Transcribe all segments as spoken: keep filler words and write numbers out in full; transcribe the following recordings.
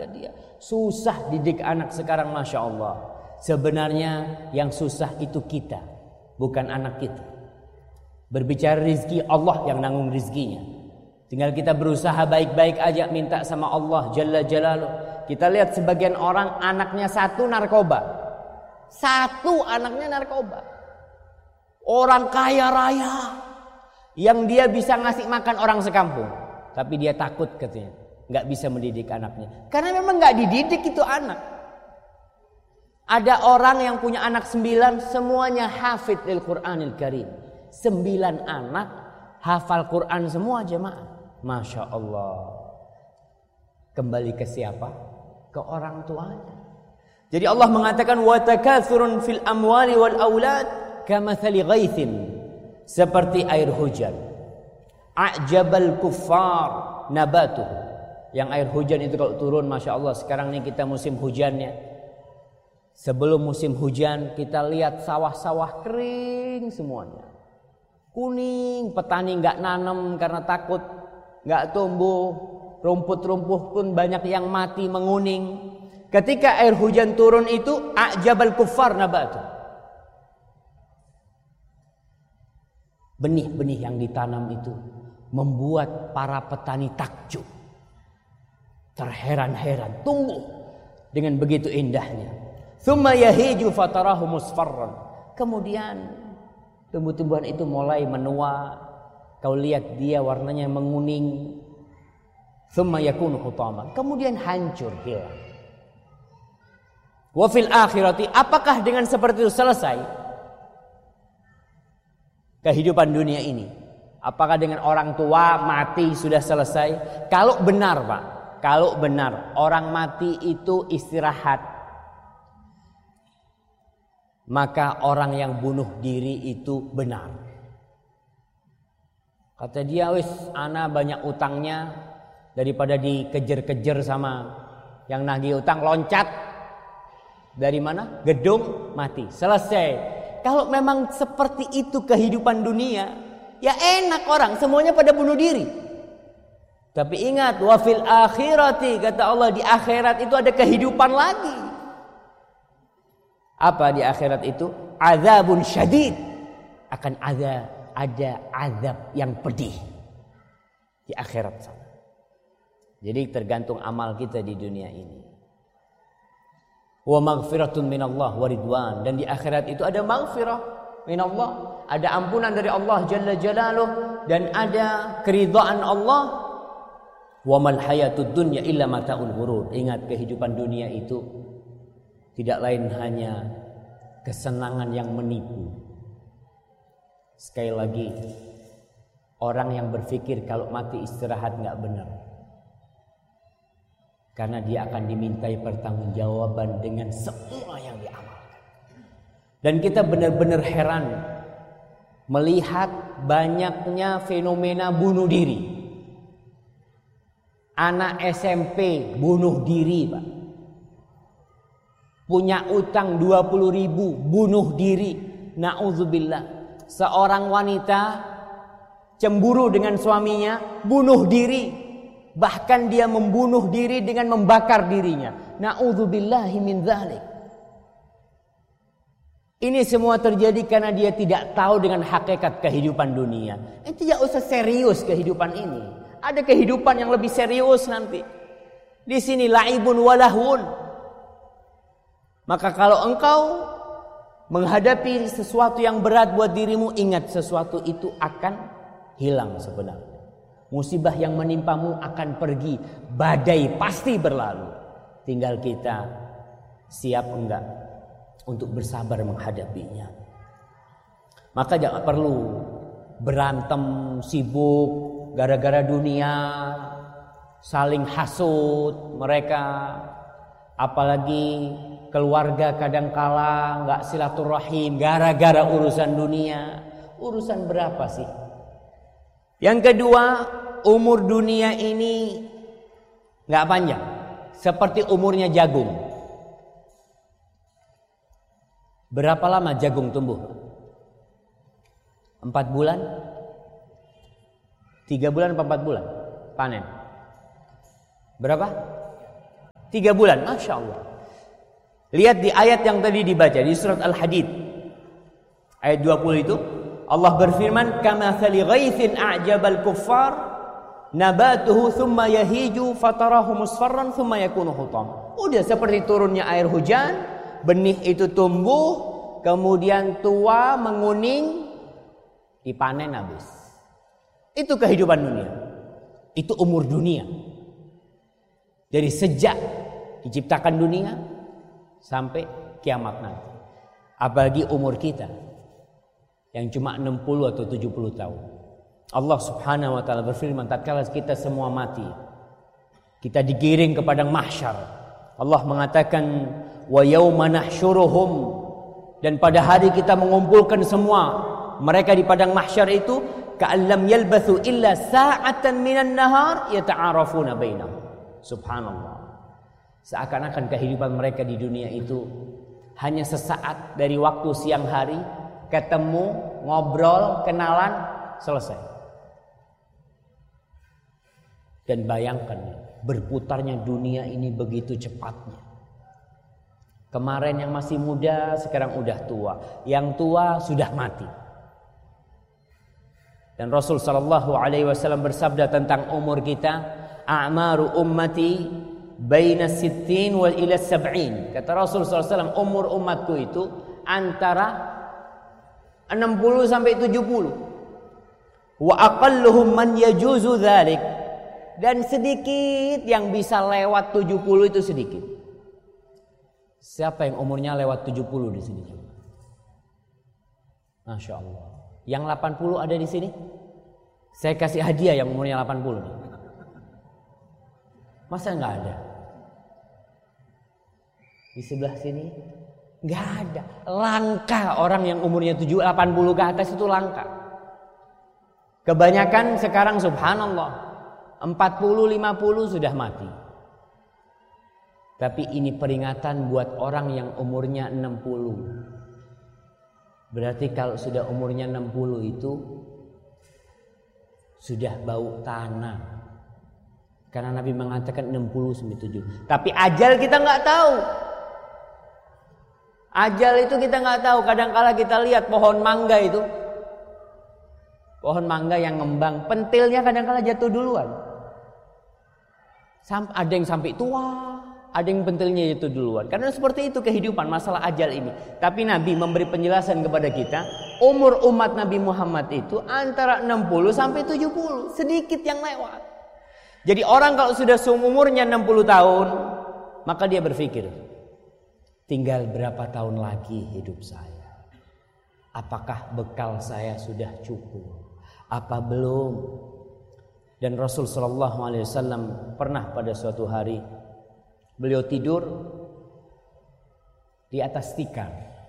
kata dia. Susah didik anak sekarang, Masya Allah. Sebenarnya yang susah itu kita, bukan anak kita. Berbicara rizki, Allah yang nanggung rizkinya. Tinggal kita berusaha baik-baik aja, minta sama Allah Jalla Jalaluh. Kita lihat sebagian orang anaknya satu narkoba. Satu anaknya narkoba. Orang kaya raya yang dia bisa ngasih makan orang sekampung, tapi dia takut katanya, nggak bisa mendidik anaknya. Karena memang nggak dididik itu anak. Ada orang yang punya anak sembilan, semuanya hafidh Al-Quranil Karim. Sembilan anak hafal Quran semua jemaah. Masya Allah. Kembali ke siapa? Ke orang tuanya. Jadi Allah mengatakan wa takathurun fil amwali wal aulad kamathali ghaithin, seperti air hujan. A'jabal kuffar nabatuhu. Yang air hujan itu kalau turun, Masya Allah, sekarang ini kita musim hujannya. Sebelum musim hujan kita lihat sawah-sawah kering semuanya, kuning. Petani nggak nanam karena takut nggak tumbuh. Rumput-rumput pun banyak yang mati menguning. Ketika air hujan turun itu a'jabal kuffar nabatu. Benih-benih yang ditanam itu membuat para petani takjub, terheran-heran, tumbuh dengan begitu indahnya. Tsumma yahiju fatarahu musfarran. Kemudian tumbuh-tumbuhan itu mulai menua. Kau lihat dia warnanya menguning. Tsumma yakunu hutaman. Kemudian hancur, hilang. Wa fil akhirati, apakah dengan seperti itu selesai kehidupan dunia ini? Apakah dengan orang tua mati sudah selesai? Kalau benar, Pak, kalau benar orang mati itu istirahat, maka orang yang bunuh diri itu benar. Kata dia, wis ana banyak utangnya, daripada dikejar-kejar sama yang nagih utang, loncat dari mana? Gedung, mati. Selesai. Kalau memang seperti itu kehidupan dunia, ya enak orang, semuanya pada bunuh diri. Tapi ingat, wa fil akhirati, kata Allah, di akhirat itu ada kehidupan lagi. Apa di akhirat itu? Azabun syadid. Akan ada ada azab yang pedih di akhirat sana. Jadi tergantung amal kita di dunia ini. Wa maghfiratun minallah wa ridwan, dan di akhirat itu ada maghfirah minallah, ada ampunan dari Allah Jalla Jalaluh, dan ada keridhaan Allah. Wa mal hayatud dunya illa mata'ul ghurur. Ingat, kehidupan dunia itu tidak lain hanya kesenangan yang menipu. Sekali lagi, orang yang berpikir kalau mati istirahat nggak benar. Karena dia akan dimintai pertanggungjawaban dengan semua yang diamalkan. Dan kita benar-benar heran melihat banyaknya fenomena bunuh diri. Anak S M P bunuh diri, Pak. Punya utang dua puluh ribu, bunuh diri. Na'udzubillah. Seorang wanita cemburu dengan suaminya, bunuh diri. Bahkan dia membunuh diri dengan membakar dirinya. Na'udzubillahi min dzalik. Ini semua terjadi karena dia tidak tahu dengan hakikat kehidupan dunia. Itu tidak usah serius kehidupan ini. Ada kehidupan yang lebih serius nanti. Di sini laibun walahun. Maka kalau engkau menghadapi sesuatu yang berat buat dirimu, ingat sesuatu itu akan hilang sebenarnya. Musibah yang menimpamu akan pergi, badai pasti berlalu. Tinggal kita siap enggak untuk bersabar menghadapinya. Maka jangan perlu berantem, sibuk gara-gara dunia, saling hasut mereka, apalagi keluarga kadangkala nggak silaturahim gara-gara urusan dunia. Urusan berapa sih? Yang kedua, umur dunia ini nggak panjang, seperti umurnya jagung. Berapa lama jagung tumbuh? Empat bulan? Tiga bulan, empat bulan panen. Berapa? Tiga bulan, Masya Allah. Lihat di ayat yang tadi dibaca di surat Al-Hadid ayat dua puluh itu, Allah berfirman, kamathali ghaithin a'jabal kuffar nabatuhu thumma yahiju fatarahu musfarran thumma yakunu hutam. Udah seperti turunnya air hujan, benih itu tumbuh, kemudian tua, menguning, dipanen habis. Itu kehidupan dunia. Itu umur dunia. Dari sejak diciptakan dunia sampai kiamat nanti. Apalagi umur kita yang cuma enam puluh atau tujuh puluh tahun. Allah Subhanahu wa taala berfirman, tatkala kita semua mati, kita digiring ke padang mahsyar. Allah mengatakan, wa yauma nahsyuruhum, dan pada hari kita mengumpulkan semua mereka di padang mahsyar itu, ka'allam yalbathu illa sa'atan minan nahar yata'arafuna bainahum. Subhanallah. Seakan-akan kehidupan mereka di dunia itu hanya sesaat dari waktu siang hari, ketemu, ngobrol, kenalan, selesai. Dan bayangkan, berputarnya dunia ini begitu cepatnya. Kemarin yang masih muda, sekarang udah tua. Yang tua sudah mati. Dan Rasul sallallahu alaihi wasallam bersabda tentang umur kita, a'maru ummati baina sittin wa ila sab'in. Kata Rasul sallallahu alaihi wasallam, umur umatku itu antara enam puluh sampai tujuh puluh. Wa aqalluhum man yajuzu dzalik. Dan sedikit yang bisa lewat tujuh puluh itu sedikit. Siapa yang umurnya lewat tujuh puluh di sini? Masya Allah. Yang delapan puluh ada di sini? Saya kasih hadiah yang umurnya delapan puluh. Masa nggak ada? Di sebelah sini nggak ada. Langka orang yang umurnya tujuh puluh, delapan puluh ke atas itu langka. Kebanyakan sekarang subhanallah empat puluh, lima puluh sudah mati. Tapi ini peringatan buat orang yang umurnya enam puluh. Berarti kalau sudah umurnya enam puluh itu sudah bau tanah. Karena Nabi mengatakan enam puluh sampai tujuh puluh. Tapi ajal kita nggak tahu. Ajal itu kita nggak tahu. Kadang-kala kita lihat pohon mangga itu, pohon mangga yang ngembang, pentilnya kadang-kala jatuh duluan. Sampai ada yang sampai tua, ada yang pentilnya jatuh duluan. Karena seperti itu kehidupan, masalah ajal ini. Tapi Nabi memberi penjelasan kepada kita, umur umat Nabi Muhammad itu antara enam puluh sampai tujuh puluh, sedikit yang lewat. Jadi orang kalau sudah seumurnya enam puluh tahun, maka dia berpikir, tinggal berapa tahun lagi hidup saya? Apakah bekal saya sudah cukup? Apa belum? Dan Rasul sallallahu alaihi wasallam pernah pada suatu hari beliau tidur di atas tikar.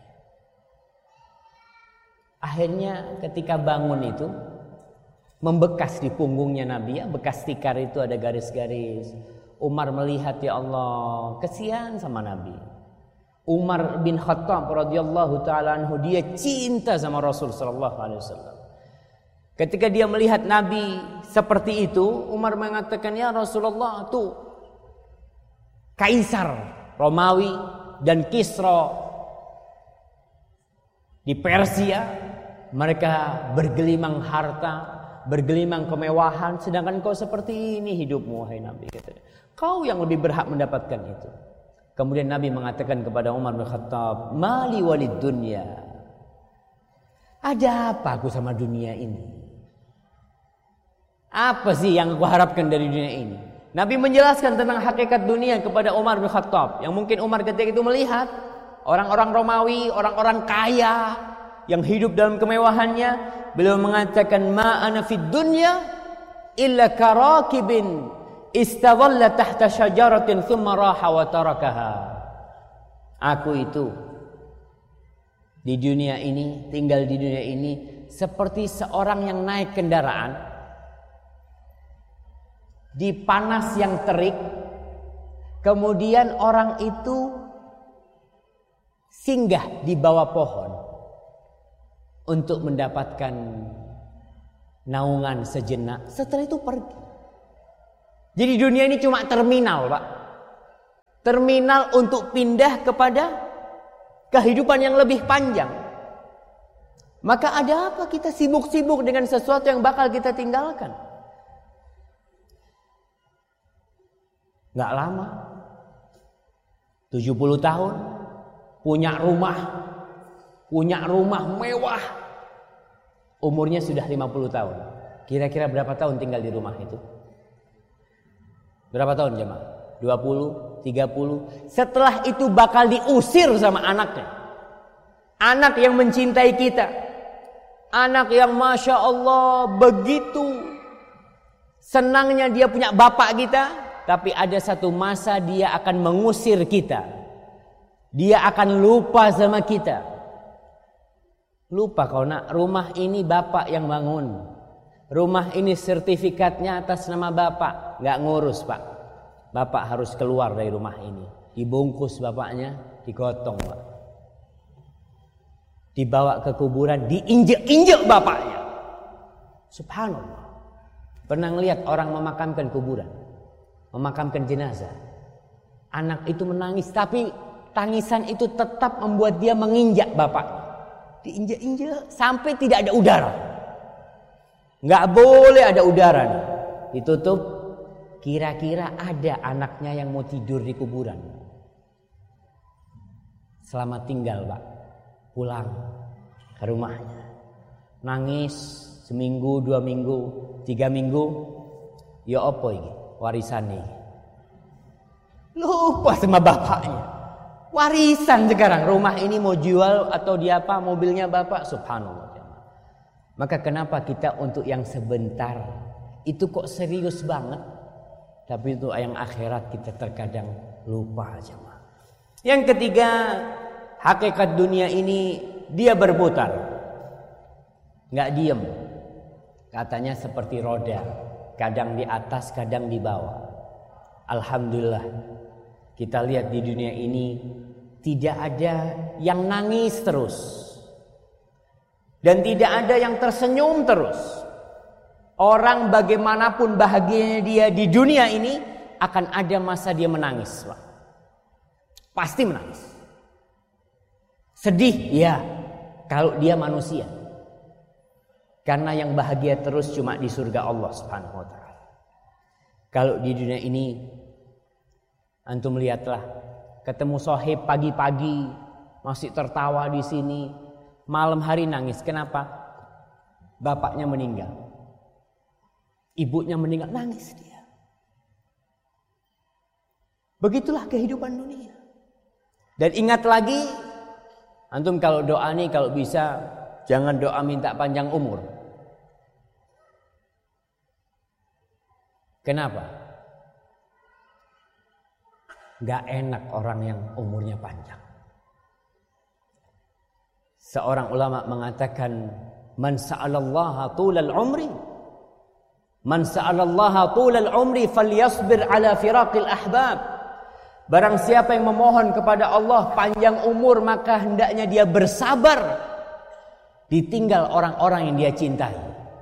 Akhirnya ketika bangun itu membekas di punggungnya Nabi, ya, bekas tikar itu ada garis-garis. Umar melihat, ya Allah, kesian sama Nabi. Umar bin Khattab radhiyallahu taala anhu, dia cinta sama Rasul sallallahu alaihi wasallam. Ketika dia melihat Nabi seperti itu, Umar mengatakan, ya Rasulullah, tuh Kaisar Romawi dan Kisra di Persia, mereka bergelimang harta, bergelimang kemewahan, sedangkan kau seperti ini hidupmu, wahai Nabi. Kau yang lebih berhak mendapatkan itu. Kemudian Nabi mengatakan kepada Umar bin Khattab, mali walid dunya. Ada apa aku sama dunia ini? Apa sih yang aku harapkan dari dunia ini? Nabi menjelaskan tentang hakikat dunia kepada Umar bin Khattab. Yang mungkin Umar ketika itu melihat orang-orang Romawi, orang-orang kaya yang hidup dalam kemewahannya. Beliau mengatakan, ma ana fid dunya illa karakibin istadalla tahta syajaratin thumma raha wa tarakaha. Aku itu di dunia ini, tinggal di dunia ini seperti seorang yang naik kendaraan di panas yang terik, kemudian orang itu singgah di bawah pohon untuk mendapatkan naungan sejenak, setelah itu pergi. Jadi dunia ini cuma terminal, Pak. terminal untuk pindah kepada kehidupan yang lebih panjang. Maka ada apa kita sibuk-sibuk dengan sesuatu yang bakal kita tinggalkan? Gak lama, tujuh puluh tahun, punya rumah, punya rumah mewah, umurnya sudah lima puluh tahun. Kira-kira berapa tahun tinggal di rumah itu? Berapa tahun jemaah? dua puluh, tiga puluh. Setelah itu bakal diusir sama anaknya. Anak yang mencintai kita. Anak yang Masya Allah begitu senangnya dia punya bapak kita. Tapi ada satu masa dia akan mengusir kita. Dia akan lupa sama kita. Lupa kalau nak, rumah ini bapak yang bangun. Rumah ini sertifikatnya atas nama bapak. Gak ngurus pak. Bapak harus keluar dari rumah ini. Dibungkus bapaknya, digotong pak. Dibawa ke kuburan, diinjek-injek bapaknya. Subhanallah. Pernah lihat orang memakamkan kuburan, memakamkan jenazah. Anak itu menangis, tapi tangisan itu tetap membuat dia menginjak bapaknya. Diinjak-injak sampai tidak ada udara. Nggak boleh ada udara nih. Ditutup. Kira-kira ada anaknya yang mau tidur di kuburan. Selamat tinggal pak. Pulang ke rumahnya. Nangis seminggu, dua minggu, tiga minggu. Ya apa ini? Warisan ini. Lupa sama bapaknya. Warisan sekarang. Rumah ini mau jual atau dia apa? Mobilnya bapak. Subhanallah. Maka kenapa kita untuk yang sebentar itu kok serius banget? Tapi itu yang akhirat kita terkadang lupa aja. Yang ketiga, hakikat dunia ini dia berputar. Nggak diem. Katanya seperti roda. Kadang di atas, kadang di bawah. Alhamdulillah. Kita lihat di dunia ini tidak ada yang nangis terus. Dan tidak ada yang tersenyum terus. Orang bagaimanapun bahagianya dia di dunia ini akan ada masa dia menangis, Pak. Pasti menangis. Sedih, ya, kalau dia manusia. Karena yang bahagia terus cuma di surga Allah Subhanahu wa taala. Kalau di dunia ini antum lihatlah, ketemu sohib pagi-pagi masih tertawa di sini, malam hari nangis. Kenapa? Bapaknya meninggal. Ibunya meninggal, nangis dia. Begitulah kehidupan dunia. Dan ingat lagi, antum kalau doa nih kalau bisa jangan doa minta panjang umur. Kenapa? Gak enak orang yang umurnya panjang. Seorang ulama mengatakan, man sa'alallaha tulal umri, man sa'alallaha tulal umri falyasbir ala firaqil ahbab. Barang siapa yang memohon kepada Allah panjang umur, maka hendaknya dia bersabar ditinggal orang-orang yang dia cintai.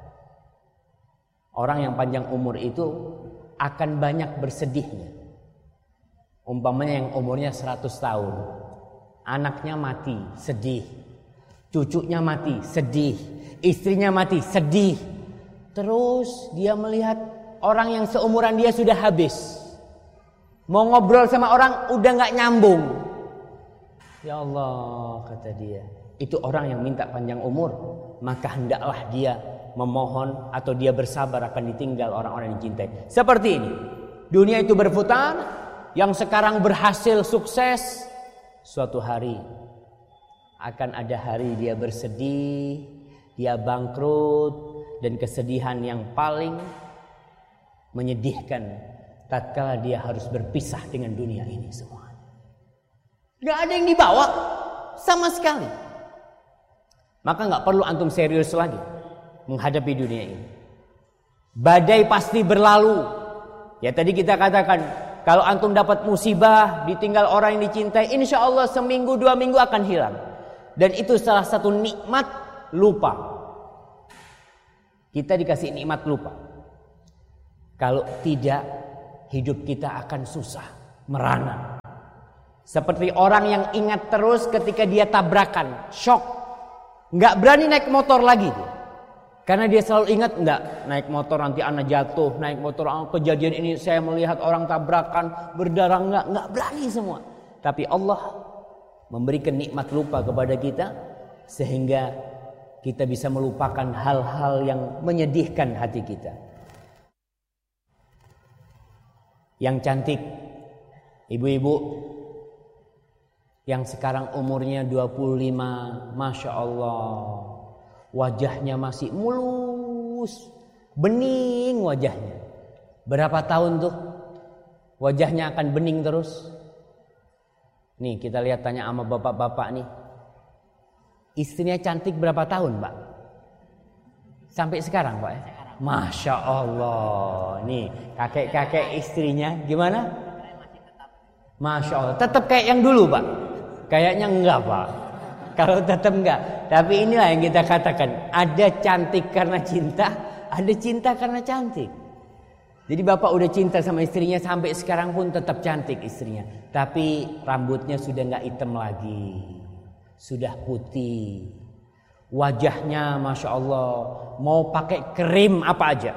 Orang yang panjang umur itu akan banyak bersedihnya. Umpamanya yang umurnya seratus tahun, anaknya mati, sedih. Cucunya mati, sedih. Istrinya mati, sedih. Terus dia melihat orang yang seumuran dia sudah habis. Mau ngobrol sama orang udah gak nyambung. Ya Allah, kata dia, itu orang yang minta panjang umur, maka hendaklah dia memohon atau dia bersabar akan ditinggal orang-orang yang dicintai. Seperti ini, dunia itu berputar. Yang sekarang berhasil sukses, suatu hari akan ada hari dia bersedih, dia bangkrut, dan kesedihan yang paling menyedihkan tatkala dia harus berpisah dengan dunia ini semua. Gak ada yang dibawa sama sekali. Maka gak perlu antum serius lagi menghadapi dunia ini. Badai pasti berlalu. Ya tadi kita katakan, kalau antum dapat musibah, ditinggal orang yang dicintai, insya Allah seminggu dua minggu akan hilang. Dan itu salah satu nikmat lupa. Kita dikasih nikmat lupa. Kalau tidak, hidup kita akan susah, merana. Seperti orang yang ingat terus ketika dia tabrakan, shock, nggak berani naik motor lagi dia. Karena dia selalu ingat, enggak, naik motor nanti anak jatuh, naik motor oh, kejadian ini saya melihat orang tabrakan berdarah, enggak, enggak berani semua. Tapi Allah memberikan nikmat lupa kepada kita sehingga kita bisa melupakan hal-hal yang menyedihkan hati kita. Yang cantik, ibu-ibu yang sekarang umurnya dua puluh lima, Masya Allah, wajahnya masih mulus, bening wajahnya. Berapa tahun tuh wajahnya akan bening terus? Nih kita lihat, tanya sama bapak-bapak nih, istrinya cantik berapa tahun Pak? Sampai sekarang Pak ya? Masya Allah. Nih kakek-kakek istrinya gimana? Masya Allah, tetap kayak yang dulu Pak? Kayaknya enggak Pak. Kalau tetap enggak. Tapi inilah yang kita katakan, ada cantik karena cinta, ada cinta karena cantik. Jadi bapak udah cinta sama istrinya sampai sekarang pun tetap cantik istrinya. Tapi rambutnya sudah enggak hitam lagi, sudah putih. Wajahnya Masya Allah, mau pakai krim apa aja.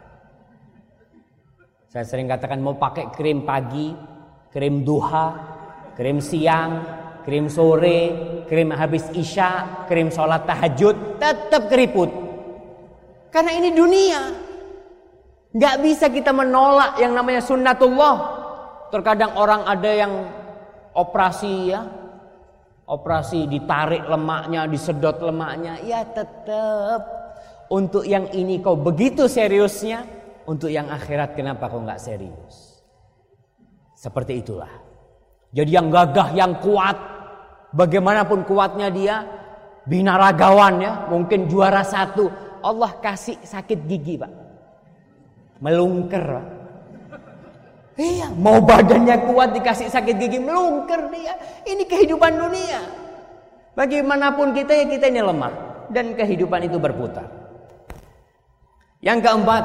Saya sering katakan mau pakai krim pagi, krim duha, krim siang, krim sore, krim habis isya, krim sholat tahajud, tetap keriput. Karena ini dunia. Gak bisa kita menolak yang namanya sunnatullah. Terkadang orang ada yang operasi ya, operasi ditarik lemaknya, disedot lemaknya. Ya tetap. Untuk yang ini kau begitu seriusnya, untuk yang akhirat kenapa kau gak serius? Seperti itulah. Jadi yang gagah, yang kuat, bagaimanapun kuatnya dia, binaragawan ya, mungkin juara satu, Allah kasih sakit gigi Pak, melungker Pak. Iya, mau badannya kuat dikasih sakit gigi, melungker dia. Ini kehidupan dunia. Bagaimanapun kita ya, kita ini lemah dan kehidupan itu berputar. Yang keempat,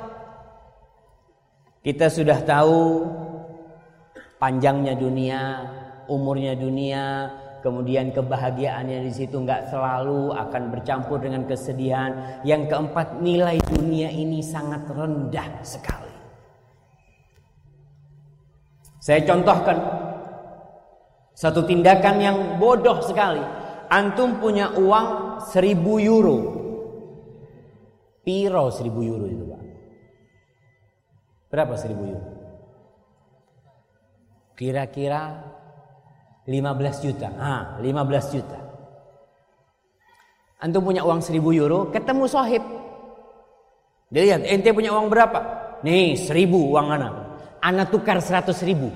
kita sudah tahu panjangnya dunia, umurnya dunia, kemudian kebahagiaannya di situ nggak selalu akan bercampur dengan kesedihan. Yang keempat, nilai dunia ini sangat rendah sekali. Saya contohkan satu tindakan yang bodoh sekali. Antum punya uang seribu euro. Piro seribu euro itu Pak? Berapa seribu euro? Kira-kira lima belas juta. Ah, lima belas juta. Antum punya uang seribu euro, ketemu sohib. Dia lihat, ente punya uang berapa? Nih, seribu uang anak. Anak tukar seratus ribu.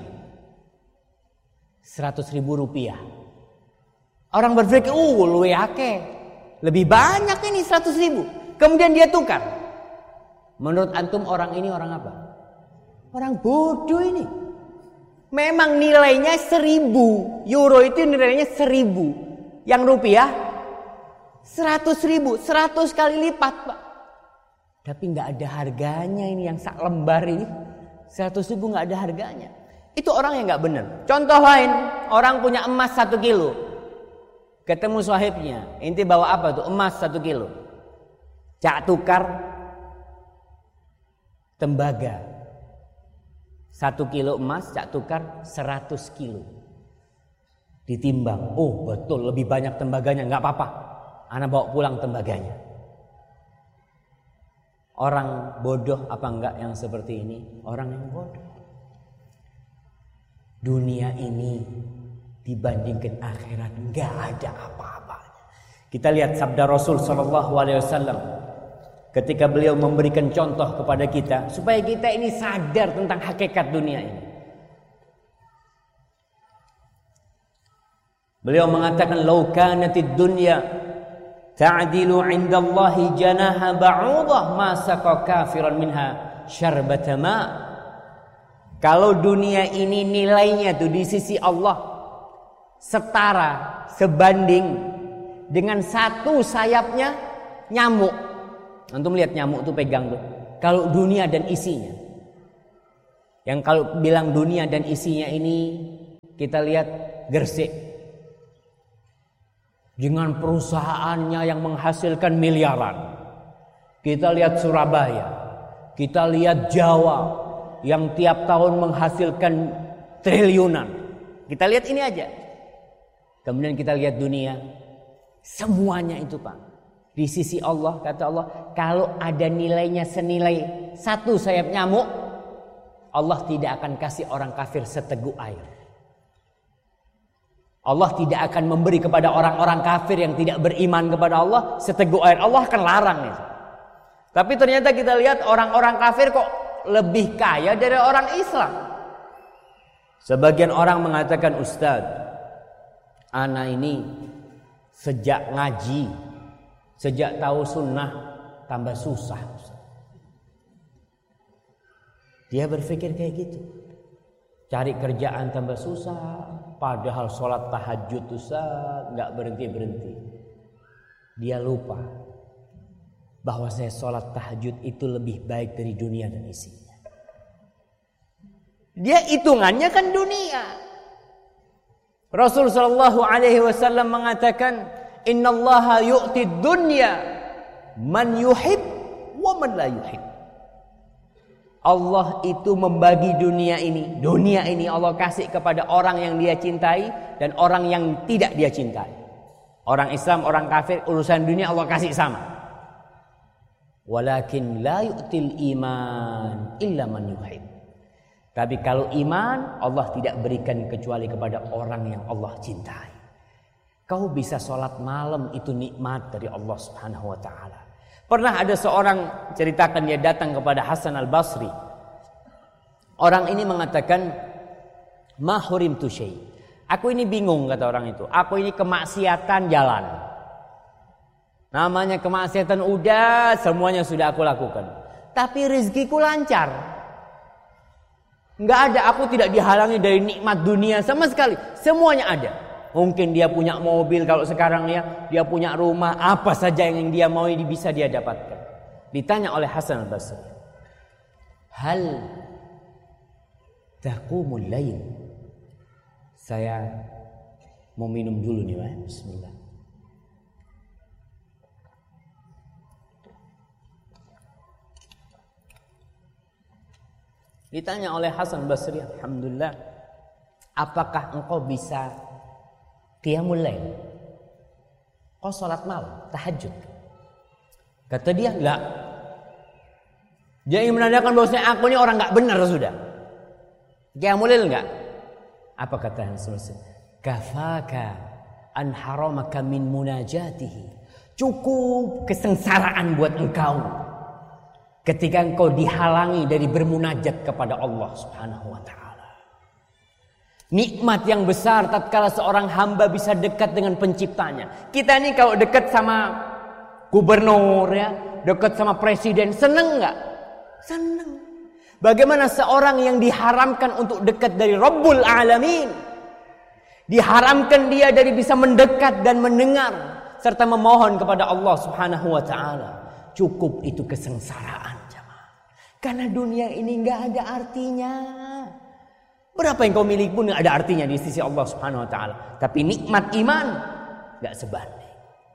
Seratus ribu rupiah. Orang berpikir, uh, lu yake. Lebih banyak ini seratus ribu. Kemudian dia tukar. Menurut antum orang ini orang apa? Orang bodoh ini. Memang nilainya seribu. Euro itu nilainya seribu. Yang rupiah seratus ribu. Seratus kali lipat Pak. Tapi gak ada harganya ini yang sak lembar ini. Seratus ribu gak ada harganya. Itu orang yang gak benar. Contoh lain. Orang punya emas satu kilo. Ketemu sahibnya. Inti bawa apa tuh? Emas satu kilo. Cak tukar tembaga. Satu kilo emas cak tukar seratus kilo. Ditimbang. Oh betul lebih banyak tembaganya. Gak apa-apa. Ana bawa pulang tembaganya. Orang bodoh apa enggak yang seperti ini? Orang yang bodoh. Dunia ini dibandingkan akhirat enggak ada apa-apanya. Kita lihat sabda Rasul sallallahu alaihi wasallam ketika beliau memberikan contoh kepada kita supaya kita ini sadar tentang hakikat dunia ini. Beliau mengatakan, "Lau kanatid dunya ta'dilu 'indallahi janaha ba'udah ma saqa kafiran minha syarbata ma." Kalau dunia ini nilainya tuh di sisi Allah setara, sebanding dengan satu sayapnya nyamuk. Antum lihat nyamuk tuh pegang tuh. Kalau dunia dan isinya. Yang kalau bilang dunia dan isinya ini Kita lihat Gresik dengan perusahaannya yang menghasilkan miliaran. Kita lihat Surabaya, kita lihat Jawa yang tiap tahun menghasilkan triliunan. Kita lihat ini aja. Kemudian kita lihat dunia, semuanya itu Pak. Di sisi Allah, kata Allah, kalau ada nilainya senilai satu sayap nyamuk, Allah tidak akan kasih orang kafir seteguk air. Allah tidak akan memberi kepada orang-orang kafir yang tidak beriman kepada Allah seteguk air. Allah akan larang itu. Tapi ternyata kita lihat orang-orang kafir kok lebih kaya dari orang Islam. Sebagian orang mengatakan, Ustaz, ana ini sejak ngaji, sejak tahu sunnah tambah susah. Dia berpikir kayak gitu. Cari kerjaan tambah susah, padahal sholat tahajud Ustaz nggak berhenti-berhenti. Dia lupa bahwa saya sholat tahajud itu lebih baik dari dunia dan isinya. Dia hitungannya kan dunia. Rasul sallallahu alaihi wasallam mengatakan, innallaha yu'ti dunya man yuhib wa man la yuhib. Allah itu membagi dunia ini. Dunia ini Allah kasih kepada orang yang dia cintai dan orang yang tidak dia cintai. Orang Islam, orang kafir, urusan dunia Allah kasih sama. Walakin la yu'til iman illa man yuhib. Tapi kalau iman Allah tidak berikan kecuali kepada orang yang Allah cintai. Kau bisa sholat malam itu nikmat dari Allah Subhanahu wa ta'ala. Pernah ada seorang ceritakan dia datang kepada Hasan al-Basri. Orang ini mengatakan, ma hurimtu syai'. Aku ini bingung, kata orang itu. Aku ini kemaksiatan jalan. Namanya kemaksiatan udah, semuanya sudah aku lakukan. Tapi rezekiku lancar. Enggak ada, aku tidak dihalangi dari nikmat dunia sama sekali. Semuanya ada. Mungkin dia punya mobil, kalau sekarang ya, dia punya rumah, apa saja yang dia mau bisa dia dapatkan. Ditanya oleh Hasan al-Basri, hal taqumul lail? Saya mau minum dulu nih, Pak. Bismillah. Ditanya oleh Hasan Basri, alhamdulillah, apakah engkau bisa qiyamul lail? Kau salat malam, tahajud? Kata dia, enggak. Dia ingin menandakan bahwasanya aku ini orang enggak benar sudah. Qiyamul lail enggak? Apa kata Hasan Basri? Kafaka an haramaka min munajatihi. Cukup kesengsaraan buat engkau ketika engkau dihalangi dari bermunajat kepada Allah Subhanahu wa ta'ala. Nikmat yang besar tatkala seorang hamba bisa dekat dengan penciptanya. Kita ini kalau dekat sama gubernur ya, dekat sama presiden, seneng enggak? Seneng. Bagaimana seorang yang diharamkan untuk dekat dari Rabbul Alamin, diharamkan dia dari bisa mendekat dan mendengar serta memohon kepada Allah Subhanahu wa ta'ala. Cukup itu kesengsaraan, jemaah. Karena dunia ini enggak ada artinya. Berapa yang kau miliki pun enggak ada artinya di sisi Allah Subhanahu wa ta'ala. Tapi nikmat iman enggak sebanding.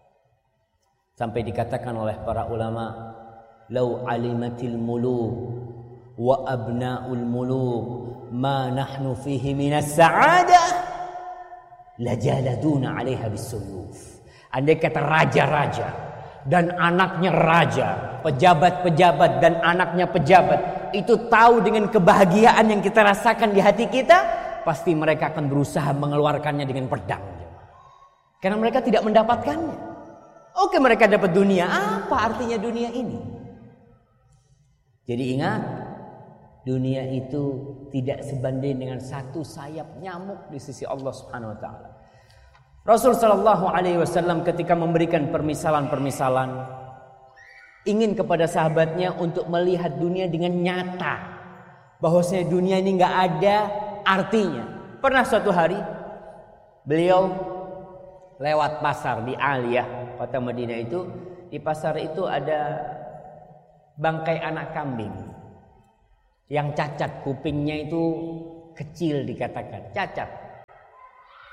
Sampai dikatakan oleh para ulama, "Lau alimatil muluk wa abnaul muluk ma nahnu fihi minas sa'adah lajaladuna 'alaiha bisuyuf." Andai kata raja-raja dan anaknya raja, pejabat-pejabat dan anaknya pejabat itu tahu dengan kebahagiaan yang kita rasakan di hati kita, pasti mereka akan berusaha mengeluarkannya dengan pedang. Karena mereka tidak mendapatkannya. Oke, mereka dapat dunia, apa artinya dunia ini? Jadi ingat, dunia itu tidak sebanding dengan satu sayap nyamuk di sisi Allah Subhanahu wa ta'ala. Rasul sallallahu alaihi wasallam ketika memberikan permisalan-permisalan ingin kepada sahabatnya untuk melihat dunia dengan nyata, bahwasanya dunia ini enggak ada artinya. Pernah suatu hari beliau lewat pasar di Aliyah, kota Madinah itu. Di pasar itu ada bangkai anak kambing yang cacat, kupingnya itu kecil dikatakan, cacat.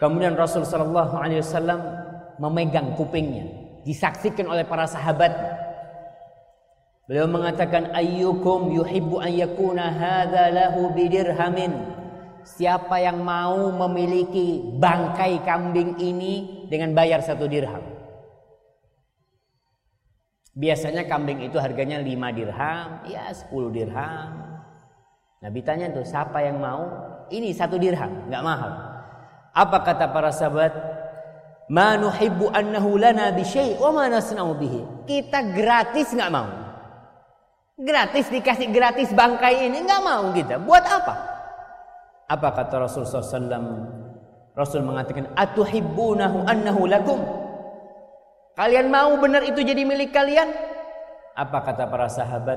Kemudian Rasul sallallahu alaihi wasallam memegang kupingnya, disaksikan oleh para sahabat. Beliau mengatakan, ayyukum yuhibbu an yakuna hadza lahu bidirhamin. Siapa yang mau memiliki bangkai kambing ini dengan bayar satu dirham. Biasanya kambing itu harganya lima dirham, ya sepuluh dirham. Nabi tanya tuh, siapa yang mau? Ini satu dirham, enggak mahal. Apa kata para sahabat? Ma nuhibbu annahu lana bi syai' wa ma nasna'u bihi. Kita gratis enggak mau. Gratis, dikasih gratis bangkai ini enggak mau kita. Buat apa? Apa kata Rasul sallallahu alaihi wasallam? Rasul mengatakan, atuhibbunahu annahu lakum. Kalian mau benar itu jadi milik kalian? Apa kata para sahabat?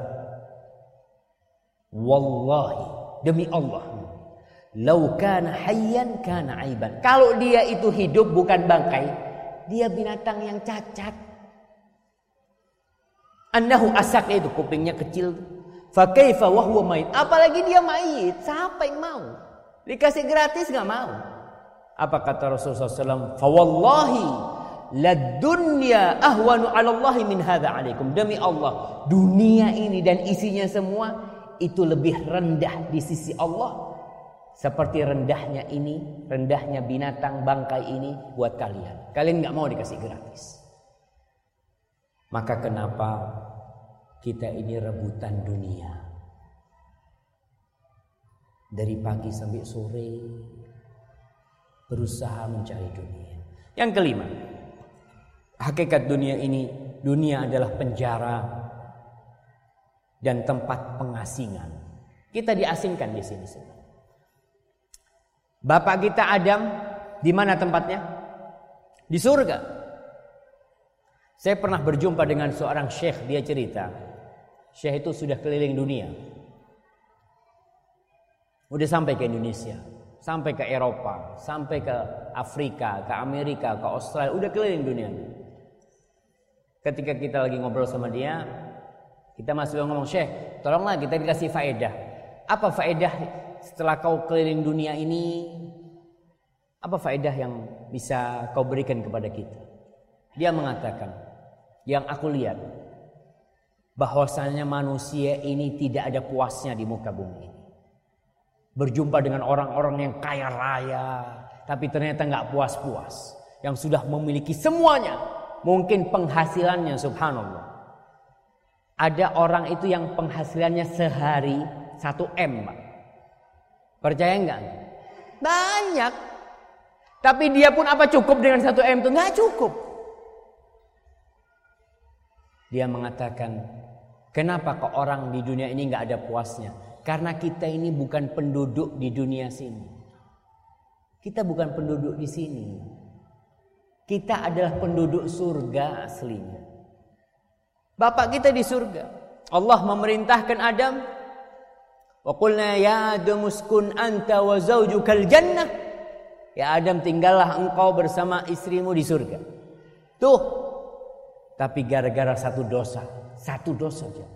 Wallahi, demi Allah, lau kana hayyan kana aiban. Kalau dia itu hidup bukan bangkai, dia binatang yang cacat. Annahu asak, itu kupingnya kecil. Fa kaifa wa huwa mayit. Apalagi dia mayit, siapa yang mau? Dikasih gratis enggak mau. Apa kata Rasulullah sallallahu alaihi wasallam? Fa wallahi la dunya ahwanu 'ala Allah min hadza 'alaikum. Demi Allah, dunia ini dan isinya semua itu lebih rendah di sisi Allah seperti rendahnya ini, rendahnya binatang bangkai ini buat kalian. Kalian enggak mau dikasih gratis. Maka kenapa kita ini rebutan dunia? Dari pagi sampai sore berusaha mencari dunia. Yang kelima, hakikat dunia ini, dunia adalah penjara dan tempat pengasingan. Kita diasingkan di sini semua. Bapak kita Adam di mana tempatnya? Di surga. Saya pernah berjumpa dengan seorang syekh, dia cerita, syekh itu sudah keliling dunia. Udah sampai ke Indonesia, sampai ke Eropa, sampai ke Afrika, ke Amerika, ke Australia, udah keliling dunia. Ketika kita lagi ngobrol sama dia, kita masih ngomong, Syekh, tolonglah kita dikasih faedah. Apa faedah setelah kau keliling dunia ini? Apa faedah yang bisa kau berikan kepada kita? Dia mengatakan, yang aku lihat, bahwasanya manusia ini tidak ada puasnya di muka bumi ini. Berjumpa dengan orang-orang yang kaya raya, tapi ternyata nggak puas-puas. Yang sudah memiliki semuanya, mungkin penghasilannya subhanallah. Ada orang itu yang penghasilannya sehari satu M, Pak. Percaya nggak? Banyak. Tapi dia pun apa cukup dengan satu M itu? Nggak cukup. Dia mengatakan, kenapa kok orang di dunia ini nggak ada puasnya? Karena kita ini bukan penduduk di dunia sini. Kita bukan penduduk di sini. Kita adalah penduduk surga aslinya. Bapak kita di surga. Allah memerintahkan Adam, wa qulna ya Adam uskun anta wa zaujukal jannah. Ya Adam, tinggallah engkau bersama istrimu di surga. Tuh. Tapi gara-gara satu dosa, satu dosa saja,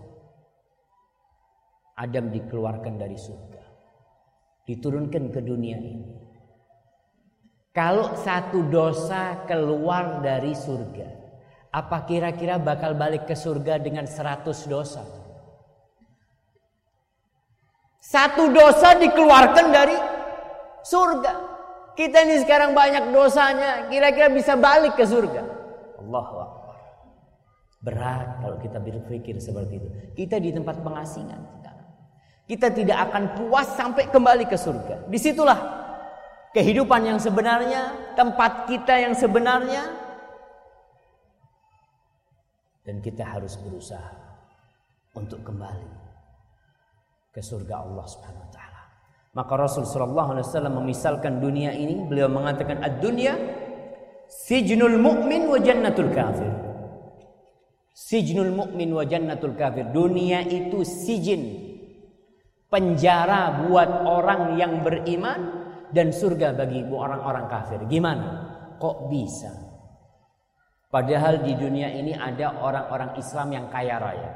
Adam dikeluarkan dari surga, diturunkan ke dunia ini. Kalau satu dosa keluar dari surga, apa kira-kira bakal balik ke surga dengan seratus dosa? Satu dosa dikeluarkan dari surga. Kita ini sekarang banyak dosanya, kira-kira bisa balik ke surga? Allahu Akbar. Berat kalau kita berpikir seperti itu. Kita di tempat pengasingan. Kita tidak akan puas sampai kembali ke surga. Disitulah kehidupan yang sebenarnya, tempat kita yang sebenarnya. Dan kita harus berusaha untuk kembali ke surga Allah Subhanahu wa taala. Maka Rasul sallallahu alaihi wasallam memisalkan dunia ini, beliau mengatakan ad-dunya sijnul mu'min wa jannatul kafir. Sijnul mu'min wa jannatul kafir. Dunia itu sijin, penjara buat orang yang beriman dan surga bagi orang-orang kafir. Gimana? Kok bisa? Padahal di dunia ini ada orang-orang Islam yang kaya raya.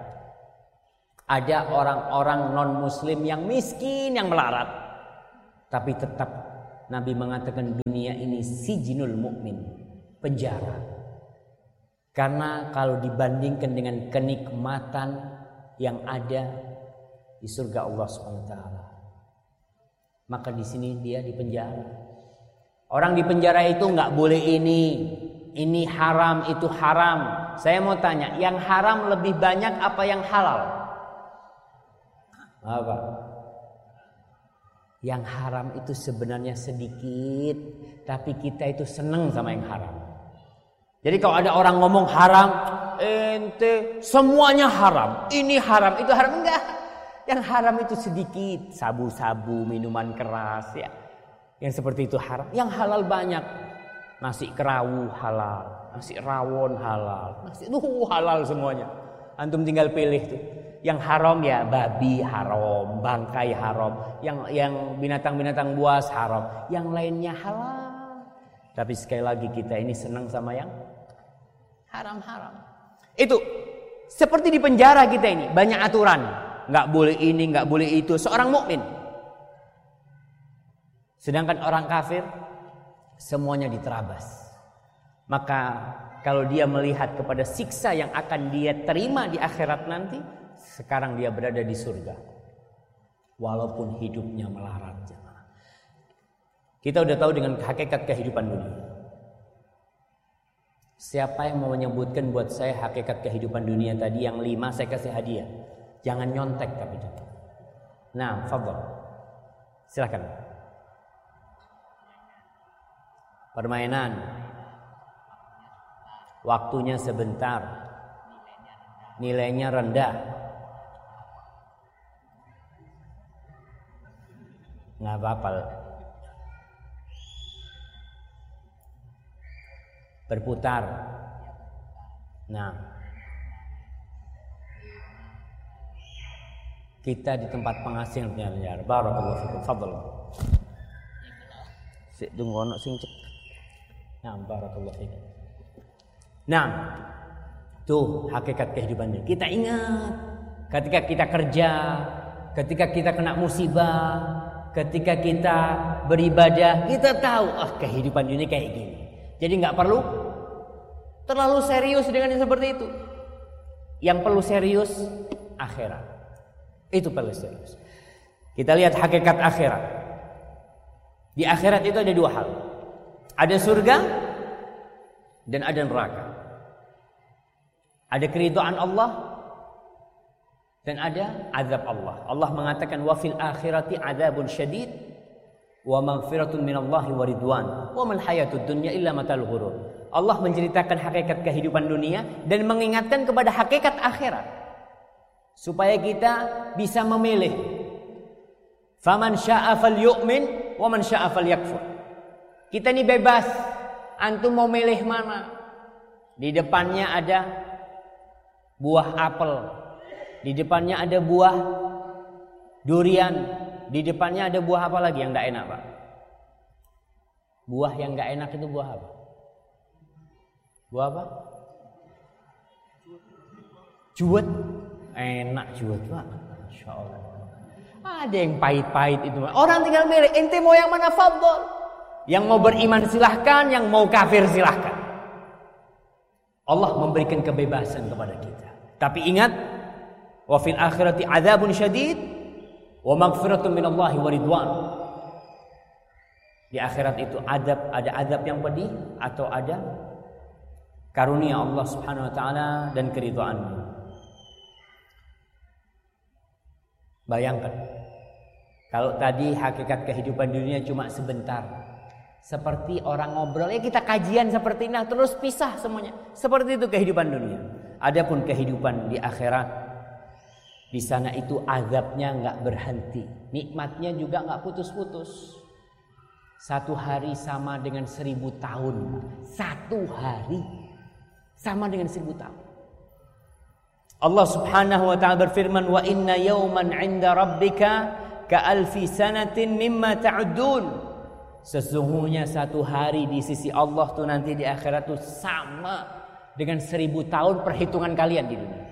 Ada orang-orang non-muslim yang miskin, yang melarat. Tapi tetap Nabi mengatakan dunia ini sijinul mukmin, penjara. Karena kalau dibandingkan dengan kenikmatan yang ada di surga Allah subhanahu wa taala, maka di sini dia di penjara. Orang di penjara itu nggak boleh ini, ini haram, itu haram. Saya mau tanya, yang haram lebih banyak apa yang halal? Apa? Yang haram itu sebenarnya sedikit, tapi kita itu seneng sama yang haram. Jadi kalau ada orang ngomong haram, ente semuanya haram, ini haram, itu haram, enggak. Yang haram itu sedikit, sabu-sabu, minuman keras ya. Yang seperti itu haram. Yang halal banyak. Nasi kerawu halal, nasi rawon halal, nasi uh, halal semuanya. Antum tinggal pilih tuh. Yang haram ya babi haram, bangkai haram, yang yang binatang-binatang buas haram, yang lainnya halal. Tapi sekali lagi kita ini senang sama yang haram-haram. Itu seperti di penjara kita ini, banyak aturan, nggak boleh ini, nggak boleh itu. Seorang mukmin, sedangkan orang kafir semuanya diterabas. Maka kalau dia melihat kepada siksa yang akan dia terima di akhirat nanti, sekarang dia berada di surga, walaupun hidupnya melarat. Kita udah tahu dengan hakikat kehidupan dunia. Siapa yang mau menyebutkan buat saya hakikat kehidupan dunia tadi yang lima, saya kasih hadiah. Jangan nyontek tapi. Nah, fadhol. Silakan. Permainan. Waktunya sebentar. Nilainya rendah. Nggak apa-apa. Berputar. Nah, kita di tempat penghasilnya. Barakallahu fikum. Fadhal. Sik tunggu ono sing cek. Nah, barakallahu fikum. Nah, tuh hakikat kehidupan ini. Kita ingat ketika kita kerja, ketika kita kena musibah, ketika kita beribadah, kita tahu ah kehidupan ini kayak gini. Jadi nggak perlu terlalu serius dengan yang seperti itu. Yang perlu serius akhirat. Itu perlu serius. Kita lihat hakikat akhirat. Di akhirat itu ada dua hal. Ada surga dan ada neraka. Ada keridhaan Allah dan ada azab Allah. Allah mengatakan wa fil akhirati adzabun syadid wa maghfiratun minallahi wa ridwan wa mal hayatud dunya illa matal ghurur. Allah menceritakan hakikat kehidupan dunia dan mengingatkan kepada hakikat akhirat supaya kita bisa memilih. Faman syaa'a falyu'min wa man syaa'a falyakfur. Kita ini bebas. Antum mau milih mana? Di depannya ada buah apel. Di depannya ada buah durian. Di depannya ada buah apa lagi yang tidak enak, Pak? Buah yang tidak enak itu buah apa? Buah apa? Juwet. Enak juwet, Pak. Masya Allah. Ada yang pahit-pahit itu. Orang tinggal milih. Ente mau yang mana? Fadhol. Yang mau beriman silahkan, yang mau kafir silahkan. Allah memberikan kebebasan kepada kita. Tapi ingat, wa fil akhirati adzabun syadid wa maghfiratun minallahi wa ridwan. Di akhirat itu adab, ada adab yang pedih atau ada karunia Allah Subhanahu wa taala dan keridhaannya. Bayangkan kalau tadi hakikat kehidupan dunia cuma sebentar. Seperti orang ngobrol, ya kita kajian seperti ini terus pisah semuanya. Seperti itu kehidupan dunia. Adapun kehidupan di akhirat, di sana itu azabnya nggak berhenti, nikmatnya juga nggak putus-putus. Satu hari sama dengan seribu tahun. Satu hari sama dengan seribu tahun. Allah Subhanahu wa taala berfirman, "Wa inna yawman 'inda rabbika ka alfi sanatin mimma ta'uddun." Sesungguhnya satu hari di sisi Allah tuh nanti di akhirat tuh sama dengan seribu tahun perhitungan kalian di dunia.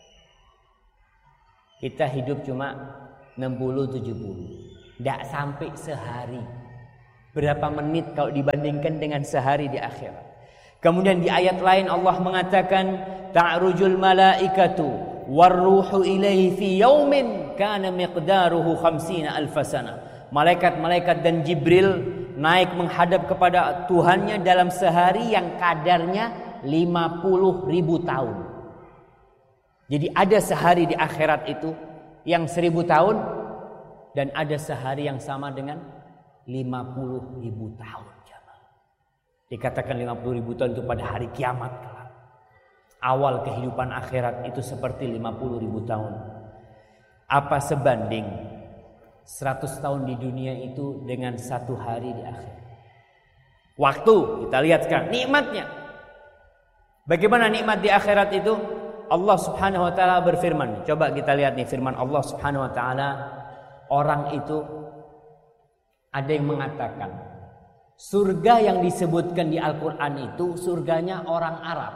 Kita hidup cuma enam puluh tujuh puluh. Tidak sampai sehari. Berapa menit kalau dibandingkan dengan sehari di akhirat. Kemudian di ayat lain Allah mengatakan ta'rujul malaikatu warruhu ilaihi fi yaumin kana miqdaruhu khamsina alfasana. Malaikat-malaikat dan Jibril naik menghadap kepada Tuhannya dalam sehari yang kadarnya lima puluh ribu tahun. Jadi ada sehari di akhirat itu yang seribu tahun, dan ada sehari yang sama dengan lima puluh ribu tahun. Dikatakan lima puluh ribu tahun itu pada hari kiamat kelak. Awal kehidupan akhirat itu seperti lima puluh ribu tahun. Apa sebanding seratus tahun di dunia itu dengan satu hari di akhirat? Waktu, kita lihat sekarang nikmatnya. Bagaimana nikmat di akhirat itu? Allah Subhanahu wa taala berfirman. Coba kita lihat nih firman Allah Subhanahu wa taala. Orang itu ada yang mengatakan surga yang disebutkan di Al-Quran itu surganya orang Arab.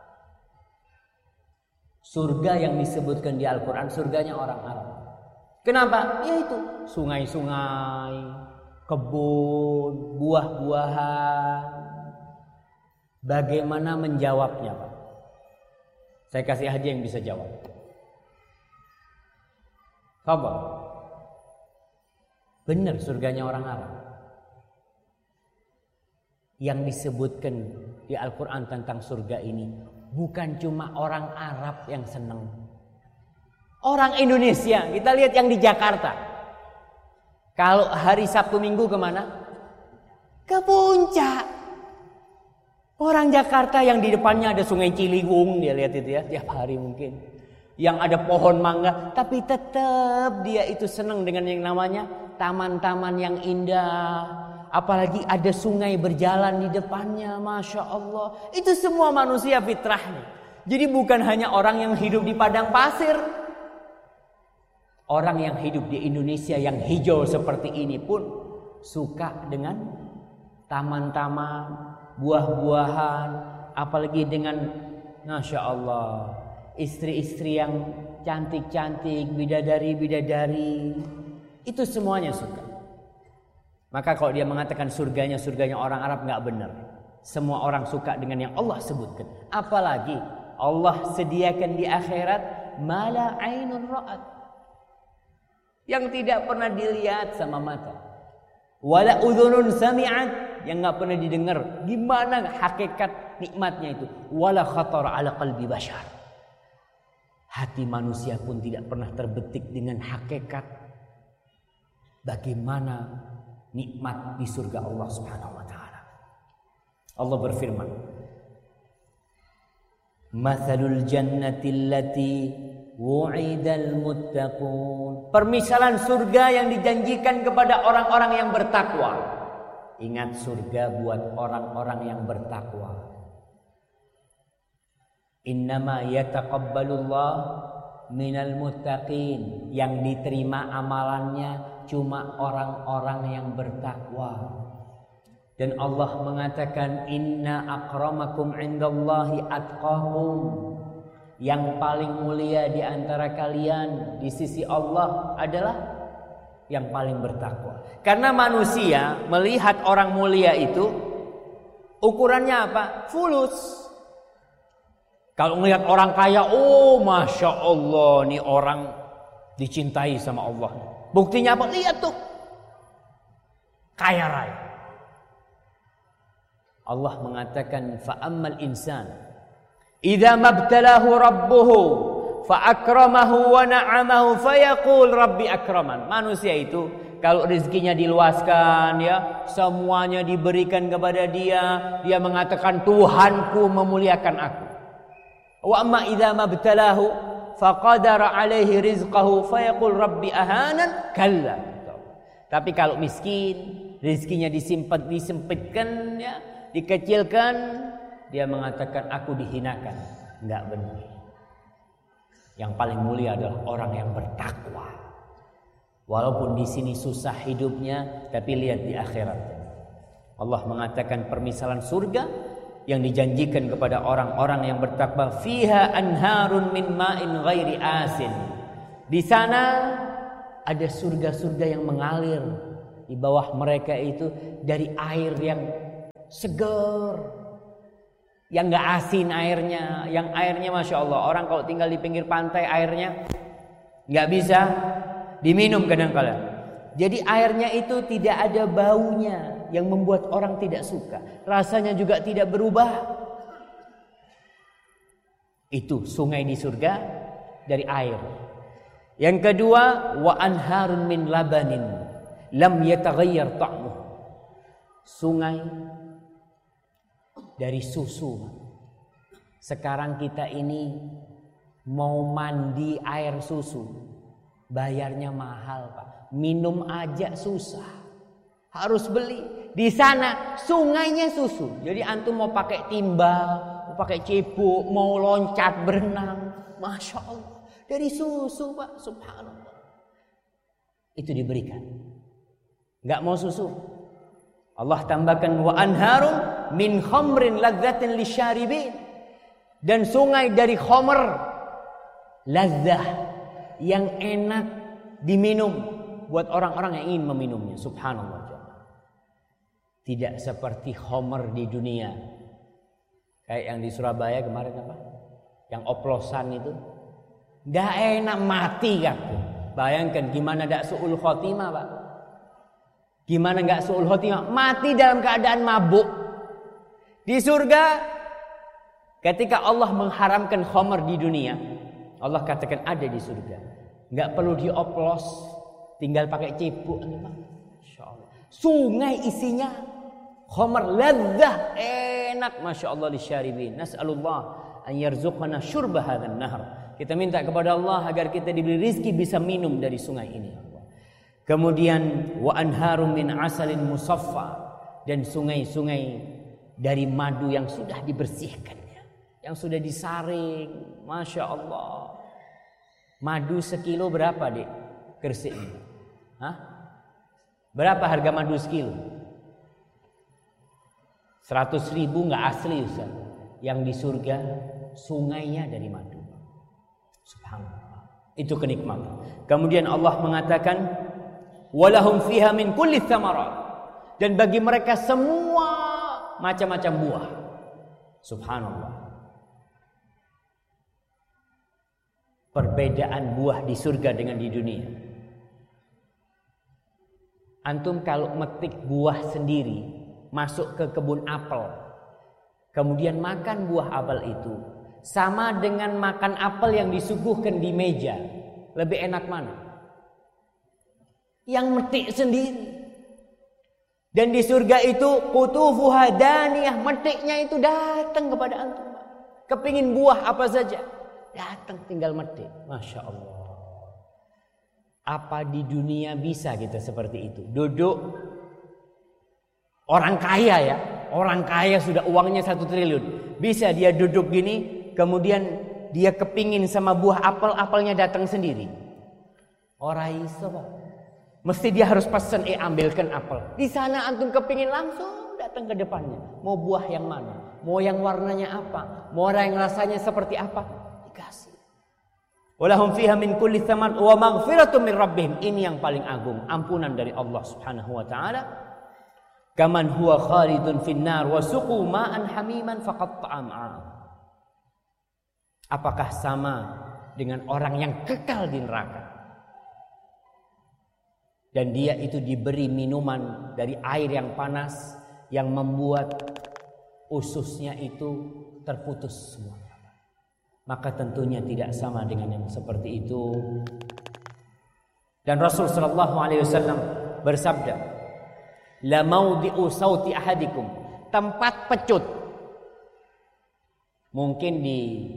Surga yang disebutkan di Al-Quran surganya orang Arab. Kenapa? Ya itu sungai-sungai, kebun, buah-buahan. Bagaimana menjawabnya, Pak? Saya kasih aja yang bisa jawab. Apa? Benar surganya orang Arab. Yang disebutkan di Al-Quran tentang surga ini bukan cuma orang Arab yang senang. Orang Indonesia, kita lihat yang di Jakarta. Kalau hari Sabtu Minggu kemana? Ke Puncak. Orang Jakarta yang di depannya ada Sungai Ciliwung, dia lihat itu ya, tiap hari mungkin. Yang ada pohon mangga, tapi tetap dia itu senang dengan yang namanya taman-taman yang indah. Apalagi ada sungai berjalan di depannya, Masya Allah. Itu semua manusia fitrahnya. Jadi bukan hanya orang yang hidup di padang pasir. Orang yang hidup di Indonesia yang hijau seperti ini pun suka dengan taman-taman, buah-buahan. Apalagi dengan, Masya Allah, istri-istri yang cantik-cantik, bidadari-bidadari. Itu semuanya suka. Maka kalau dia mengatakan surganya surganya orang Arab, nggak benar. Semua orang suka dengan yang Allah sebutkan. Apalagi Allah sediakan di akhirat mala ainun ra'at, yang tidak pernah dilihat sama mata, wala udhunun sami'at, yang nggak pernah didengar. Gimana hakikat nikmatnya itu? Wala khatara ala qalbi bashar, hati manusia pun tidak pernah terbetik dengan hakikat bagaimana nikmat di surga Allah Subhanahu wa taala. Allah berfirman, "Matsalul jannati allati wu'idal muttaqun." Permisalan surga yang dijanjikan kepada orang-orang yang bertakwa. Ingat, surga buat orang-orang yang bertakwa. Innama yataqabbalullah minal muttaqin. Yang diterima amalannya cuma orang-orang yang bertakwa. Dan Allah mengatakan, inna akramakum indallahi atqakum. Yang paling mulia di antara kalian di sisi Allah adalah yang paling bertakwa. Karena manusia melihat orang mulia itu ukurannya apa? Fulus. Kalau melihat orang kaya, oh Masya Allah, nih orang dicintai sama Allah. Buktinya apa? Lihat tuh, kaya raya. Allah mengatakan, fa'ammal insan idza mabtalahu rabbuhu fa'akramahu wa na'amahu fayaqul rabbi akraman. Manusia itu kalau rezekinya diluaskan, ya, semuanya diberikan kepada dia, dia mengatakan Tuhanku memuliakan aku. Wa amma idza mabtalahu faqadara alaihi rizqahu fayaqul rabbi ahanan kalla. Tapi kalau miskin, rezekinya disimpan, disempitkan, ya, dikecilkan, dia mengatakan aku dihinakan. Enggak benar. Yang paling mulia adalah orang yang bertakwa. Walaupun di sini susah hidupnya, tapi lihat di akhirat. Allah mengatakan permisalan surga yang dijanjikan kepada orang-orang yang bertakwa, fiha anharun min ma'in ghairi asin. Di sana ada surga-surga yang mengalir, di bawah mereka itu dari air yang segar, yang nggak asin airnya, yang airnya masya Allah. Orang kalau tinggal di pinggir pantai airnya nggak bisa diminum kadang-kadang. Jadi airnya itu tidak ada baunya yang membuat orang tidak suka. Rasanya juga tidak berubah. Itu sungai di surga dari air. Yang kedua, wa anharun min labanin lam yataghayyar ta'muh. Sungai dari susu. Sekarang kita ini mau mandi air susu, bayarnya mahal, Pak. Minum aja susah, harus beli. Di sana sungainya susu. Jadi antum mau pakai timbal, mau pakai cebok, mau loncat berenang, masya Allah, dari susu, Pak. Subhanallah. Itu diberikan. Nggak mau susu, Allah tambahkan wa anharum min khamrin ladzatin lisyaribin. Dan sungai dari khamr, ladzah, yang enak diminum buat orang-orang yang ingin meminumnya. Subhanallah. Tidak seperti khamr di dunia. Kayak yang di Surabaya kemarin apa? Yang oplosan itu. Nggak enak, mati kan. Bayangkan gimana dak su'ul khotimah, Pak. Gimana nggak su'ul khotimah? Mati dalam keadaan mabuk. Di surga ketika Allah mengharamkan khamr di dunia, Allah katakan ada di surga. Nggak perlu dioplos, tinggal pakai cebok. Masya Allah. Sungai isinya khamr ladzah, enak, masya Allah, lisyaribin. Nas'alullah an yarzuqana syurba hadzal nahr. Kita minta kepada Allah agar kita diberi rizki bisa minum dari sungai ini. Kemudian wa anharum min asalin musaffa, dan sungai-sungai dari madu yang sudah dibersihkannya, yang sudah disaring. Masya Allah. Madu sekilo berapa, Dek? Gresik ini. Hah? Berapa harga madu sekilo? Seratus ribu nggak asli, Ustaz. Yang di surga sungainya dari madu. Subhanallah. Itu kenikmatan. Kemudian Allah mengatakan walahum fiha min kulli tsamarat, dan bagi mereka semua macam-macam buah. Subhanallah. Perbedaan buah di surga dengan di dunia. Antum kalau metik buah sendiri, masuk ke kebun apel, kemudian makan buah apel itu, sama dengan makan apel yang disuguhkan di meja. Lebih enak mana? Yang metik sendiri. Dan di surga itu qutufuha daniyah, metiknya itu datang kepada antum. Kepingin buah apa saja, datang tinggal metik. Masya Allah. Apa di dunia bisa kita seperti itu? Duduk, orang kaya ya, orang kaya sudah uangnya satu triliun, bisa dia duduk gini, kemudian dia kepingin sama buah apel, apelnya datang sendiri. Orang iso, Pak. Mesti dia harus pesan, eh ambilkan apel. Di sana antum kepingin langsung datang ke depannya. Mau buah yang mana? Mau yang warnanya apa? Mau yang rasanya seperti apa? Dikasih. Walahum fiha min kulli tsaman wa maghfiratun min rabbihim. Ini yang paling agung, ampunan dari Allah Subhanahu wa taala. Kaman huwa khalidun finnar wa suqu ma'an hamiman faqatta'a ma'am. Apakah sama dengan orang yang kekal di neraka? Dan dia itu diberi minuman dari air yang panas yang membuat ususnya itu terputus semua. Maka tentunya tidak sama dengan yang seperti itu. Dan Rasul sallallahu alaihi wasallam bersabda, la maudhi'u sauti ahadikum, tempat pecut. Mungkin di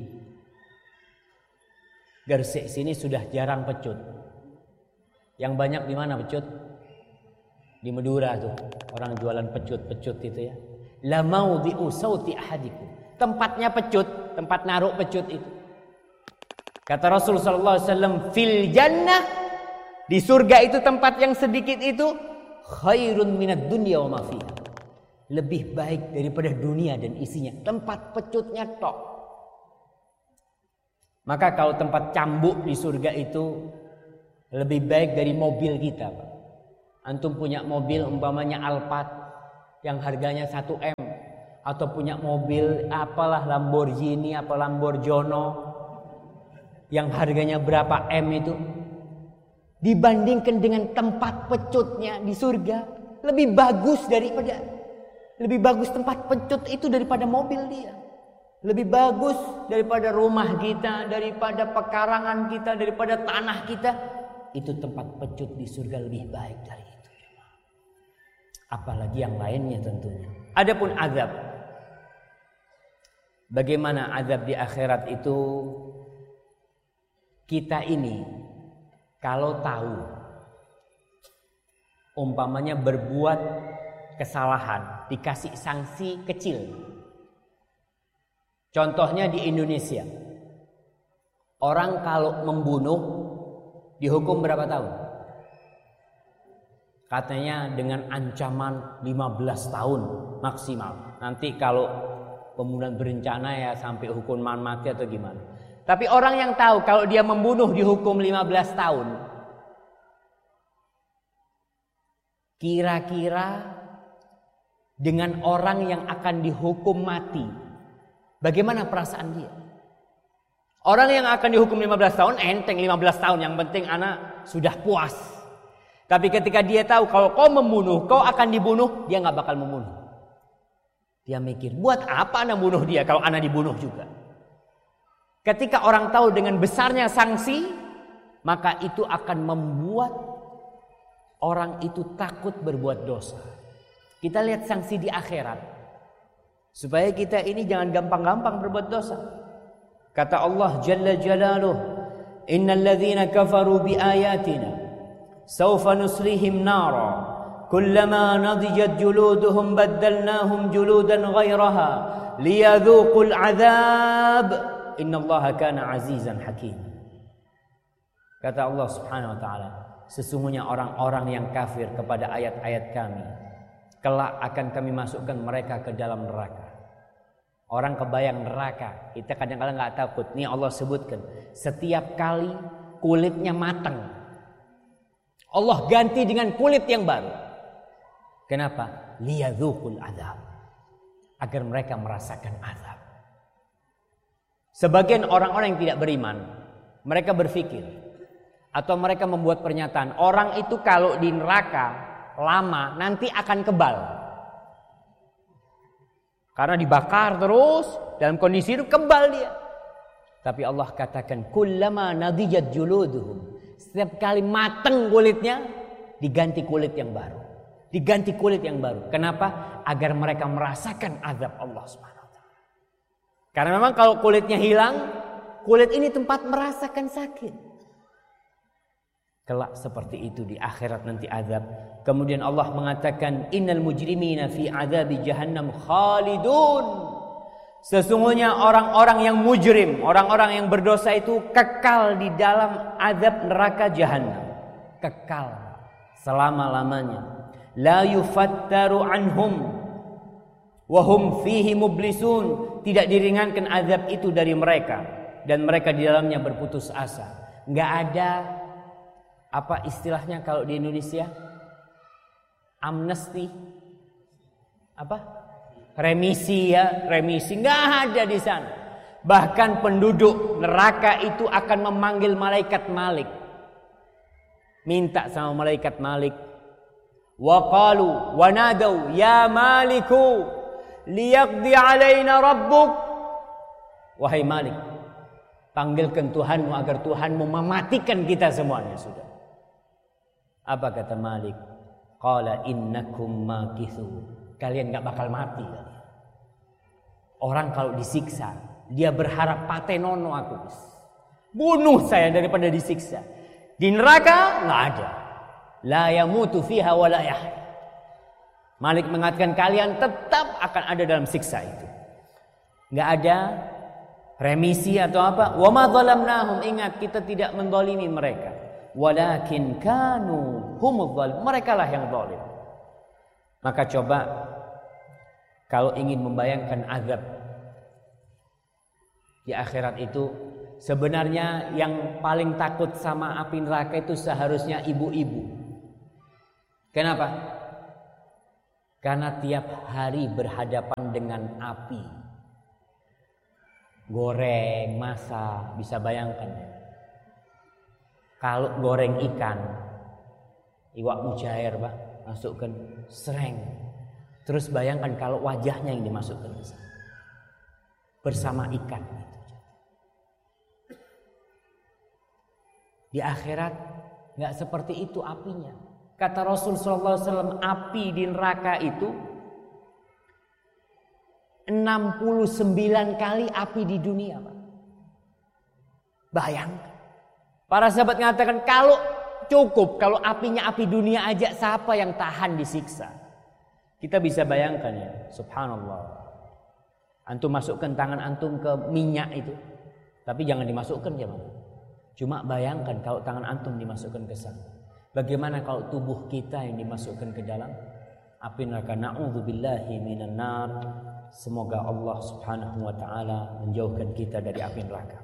Gresik sini sudah jarang pecut. Yang banyak di mana pecut? Di Madura tuh, orang jualan pecut-pecut itu ya. La maudhi'u sauti ahadikum, tempatnya pecut, tempat naruh pecut itu. Kata Rasul sallallahu alaihi wasallam, fil jannah, di surga itu tempat yang sedikit itu khairun minad dunya wa ma fiha, lebih baik daripada dunia dan isinya. Tempat pecutnya tok. Maka kalau tempat cambuk di surga itu lebih baik dari mobil kita, Pak. Antum punya mobil umpamanya Alphard yang harganya satu M, atau punya mobil apalah Lamborghini apa Lamborghini yang harganya berapa M itu, dibandingkan dengan tempat pecutnya di surga, lebih bagus daripada lebih bagus tempat pecut itu daripada mobil dia. Lebih bagus daripada rumah kita, daripada pekarangan kita, daripada tanah kita. Itu tempat pecut di surga lebih baik dari itu. Apalagi yang lainnya tentunya. Adapun azab. Bagaimana azab di akhirat itu? Kita ini kalau tahu umpamanya berbuat kesalahan, dikasih sanksi kecil. Contohnya di Indonesia, orang kalau membunuh dihukum berapa tahun? Katanya dengan ancaman lima belas tahun maksimal. Nanti kalau pembunuhan berencana ya sampai hukuman mati atau gimana. Tapi orang yang tahu kalau dia membunuh dihukum lima belas tahun, kira-kira dengan orang yang akan dihukum mati, bagaimana perasaan dia? Orang yang akan dihukum lima belas tahun, enteng lima belas tahun, yang penting anak sudah puas. Tapi ketika dia tahu kalau kau membunuh, kau akan dibunuh, dia gak bakal membunuh. Dia mikir, buat apa anak bunuh dia kalau anak dibunuh juga? Ketika orang tahu dengan besarnya sanksi, maka itu akan membuat orang itu takut berbuat dosa. Kita lihat sanksi di akhirat, supaya kita ini jangan gampang-gampang berbuat dosa. Kata Allah Jalla Jalaluh, innal ladzina kafaru bi ayatina sawfa nuslihim nara kullama nadijat juluduhum baddalnahum juludan ghairaha liyadhuqul azab innallaha kana azizan hakim. Kata Allah Subhanahu wa taala, sesungguhnya orang-orang yang kafir kepada ayat-ayat kami, kelak akan kami masukkan mereka ke dalam neraka. Orang kebayang neraka, kita kadang-kadang gak takut. Nih Allah sebutkan, setiap kali kulitnya matang, Allah ganti dengan kulit yang baru. Kenapa? Liyadzuqul azab, agar mereka merasakan azab. Sebagian orang-orang yang tidak beriman, mereka berpikir atau mereka membuat pernyataan, orang itu kalau di neraka lama nanti akan kebal. Karena dibakar terus, dalam kondisi itu kebal dia. Tapi Allah katakan, kullama nadijat juluduhum, setiap kali mateng kulitnya, diganti kulit yang baru. Diganti kulit yang baru. Kenapa? Agar mereka merasakan azab Allah subhanahu wa taala. Karena memang kalau kulitnya hilang, kulit ini tempat merasakan sakit. Kelak seperti itu di akhirat nanti azab. Kemudian Allah mengatakan, innal mujrimina fi azabi jahannam khalidun. Sesungguhnya orang-orang yang mujrim, orang-orang yang berdosa itu kekal di dalam azab neraka jahannam. Kekal selama-lamanya. La yufattaru anhum wa hum fihi mublisun. Tidak diringankan azab itu dari mereka dan mereka di dalamnya berputus asa. Enggak ada apa istilahnya kalau di Indonesia? Amnesti. Apa? Remisi ya, remisi. Enggak ada di sana. Bahkan penduduk neraka itu akan memanggil malaikat Malik. Minta sama malaikat Malik. Wa qalu wa nadau ya Maliku liyaqdi alaina rabbuk. Wahai Malik, panggilkan Tuhanmu agar Tuhanmu mematikan kita semuanya sudah. Apa kata Malik? Qala innakum makithun. Kalian gak bakal mati. Orang kalau disiksa, dia berharap patenono aku. Bunuh saya daripada disiksa. Di neraka gak ada. La yamutu fiha wa la yahya. Malik mengatakan kalian tetap akan ada dalam siksa itu. Gak ada remisi atau apa. Wa ma zalamnahum. Ingat, kita tidak menzalimi mereka. Walakin kanu humudz zalim. Mereka lah yang zalim. Maka coba kalau ingin membayangkan azab di akhirat itu, sebenarnya yang paling takut sama api neraka itu seharusnya ibu-ibu. Kenapa? Karena tiap hari berhadapan dengan api. Goreng, masak, bisa bayangkan. Kalau goreng ikan, iwak mujair, Pak, masukkan sereng. Terus bayangkan kalau wajahnya yang dimasukkan ke sana. Bersama ikan. Di akhirat nggak seperti itu apinya. Kata Rasul sallallahu alaihi wasallam, api di neraka itu enam puluh sembilan kali api di dunia, Pak. Bayangkan. Para sahabat mengatakan, kalau cukup, kalau apinya api dunia aja, siapa yang tahan disiksa? Kita bisa bayangkan ya, subhanallah. Antum masukkan tangan antum ke minyak itu, tapi jangan dimasukkan ya, Pak. Cuma bayangkan kalau tangan antum dimasukkan ke sana. Bagaimana kalau tubuh kita yang dimasukkan ke dalam api neraka? Na'udzubillahi minan nar. Semoga Allah Subhanahu wa taala menjauhkan kita dari api neraka.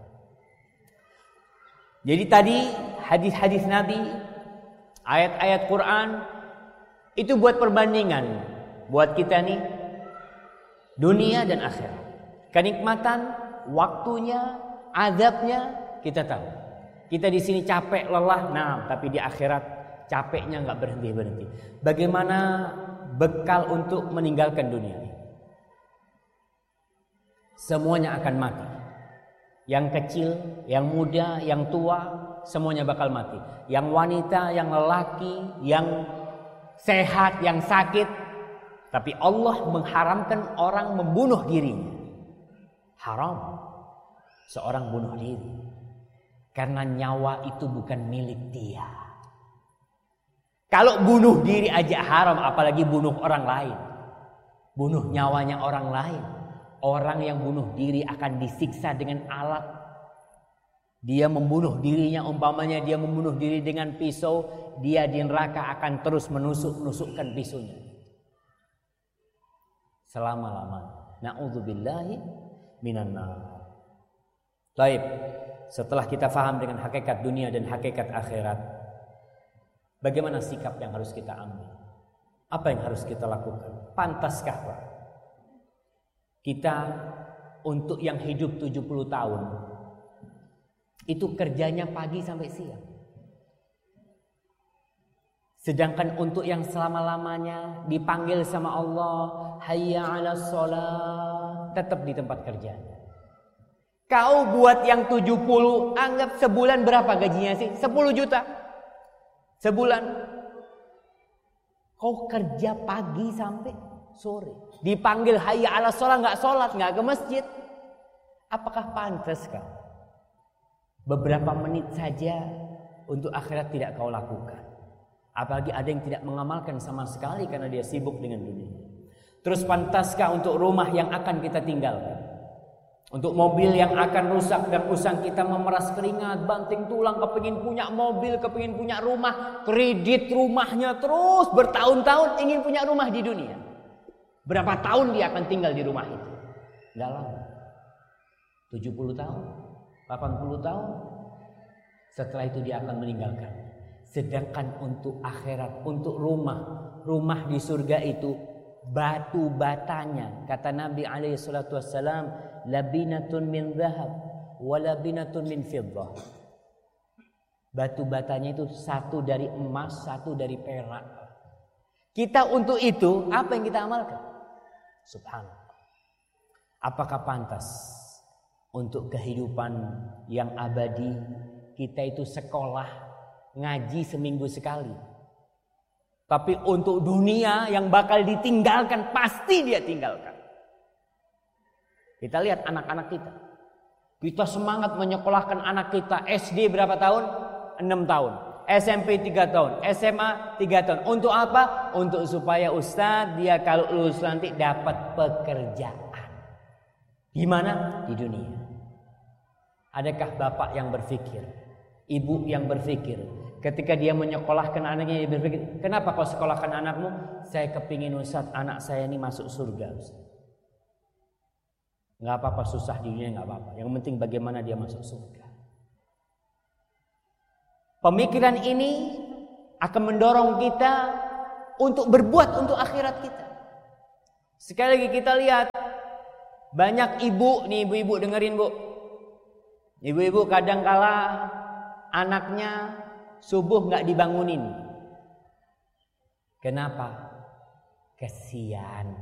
Jadi tadi hadis-hadis Nabi, ayat-ayat Quran itu buat perbandingan buat kita nih dunia dan akhirat. Kenikmatan, waktunya, azabnya kita tahu. Kita di sini capek, lelah, nah, tapi di akhirat capeknya nggak berhenti-berhenti. Bagaimana bekal untuk meninggalkan dunia ini? Semuanya akan mati. Yang kecil, yang muda, yang tua, semuanya bakal mati. Yang wanita, yang lelaki, yang sehat, yang sakit. Tapi Allah mengharamkan orang membunuh dirinya. Haram seorang bunuh diri. Karena nyawa itu bukan milik dia. Kalau bunuh diri aja haram, apalagi bunuh orang lain. Bunuh nyawanya orang lain. Orang yang bunuh diri akan disiksa dengan alat. Dia membunuh dirinya, umpamanya dia membunuh diri dengan pisau, dia di neraka akan terus menusuk-nusukkan pisaunya selama-lamanya. Na'udzubillahi minan nar. Baik. Setelah kita faham dengan hakikat dunia dan hakikat akhirat, bagaimana sikap yang harus kita ambil? Apa yang harus kita lakukan? Pantaskah, Pak, kita untuk yang hidup tujuh puluh tahun itu kerjanya pagi sampai siang? Sedangkan untuk yang selama-lamanya dipanggil sama Allah, hayya 'alas shalah, tetap di tempat kerjanya. Kau buat yang tujuh puluh, anggap sebulan berapa gajinya sih? sepuluh juta. Sebulan. Kau kerja pagi sampai sore. Dipanggil hayya 'alas shalah, enggak sholat, enggak ke masjid. Apakah pantas kau? Beberapa menit saja untuk akhirat tidak kau lakukan. Apalagi ada yang tidak mengamalkan sama sekali karena dia sibuk dengan dunia. Terus pantaskah untuk rumah yang akan kita tinggalkan? Untuk mobil yang akan rusak dan usang kita memeras keringat, banting tulang, kepingin punya mobil, kepingin punya rumah, kredit rumahnya terus bertahun-tahun ingin punya rumah di dunia. Berapa tahun dia akan tinggal di rumah itu? Nggak lama. tujuh puluh tahun, delapan puluh tahun. Setelah itu dia akan meninggalkan. Sedangkan untuk akhirat, untuk rumah, rumah di surga itu batu batanya, kata Nabi alaihi salatu wassalam, labinatun min dhahab wa labinatun min fiddah. Batu batanya itu satu dari emas, satu dari perak. Kita untuk itu apa yang kita amalkan? Subhanallah. Apakah pantas untuk kehidupan yang abadi kita itu sekolah ngaji seminggu sekali? Tapi untuk dunia yang bakal ditinggalkan, pasti dia tinggalkan. Kita lihat anak-anak kita. Kita semangat menyekolahkan anak kita. S D berapa tahun? enam tahun. S M P tiga tahun. S M A tiga tahun. Untuk apa? Untuk supaya ustaz dia kalau lulus nanti dapat pekerjaan. Di mana? Di dunia. Adakah bapak yang berpikir? Ibu yang berpikir? Ketika dia menyekolahkan anaknya, dia berpikir, kenapa kau sekolahkan anakmu? Saya kepingin ustaz anak saya ini masuk surga, ustaz. Nggak apa-apa susah di dunia, nggak apa-apa. Yang penting bagaimana dia masuk surga. Pemikiran ini akan mendorong kita untuk berbuat untuk akhirat kita. Sekali lagi kita lihat banyak ibu, nih ibu-ibu dengerin Bu. Ibu-ibu kadang kala anaknya subuh nggak dibangunin. Kenapa? Kesian.